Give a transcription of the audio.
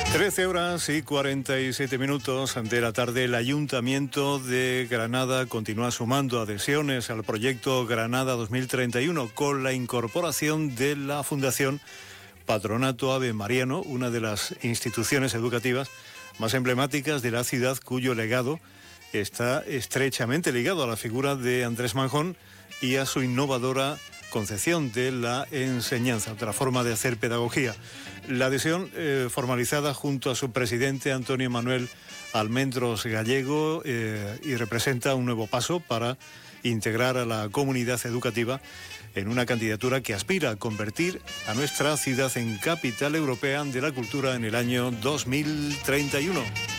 13:47 de la tarde. El Ayuntamiento de Granada continúa sumando adhesiones al proyecto Granada 2031 con la incorporación de la Fundación Patronato Ave Mariano, una de las instituciones educativas más emblemáticas de la ciudad, cuyo legado está estrechamente ligado a la figura de Andrés Manjón y a su innovadora concepción de la enseñanza, otra forma de hacer pedagogía. La adhesión formalizada junto a su presidente Antonio Manuel Almendros Gallego y representa un nuevo paso para integrar a la comunidad educativa en una candidatura que aspira a convertir a nuestra ciudad en capital europea de la cultura en el año 2031.